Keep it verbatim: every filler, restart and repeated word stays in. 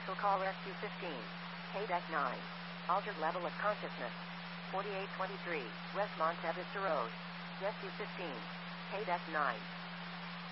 Special call Rescue fifteen. K-Deck nine. Altered level of consciousness. forty-eight twenty-three. West Montevista Road. Rescue fifteen. K-Deck nine.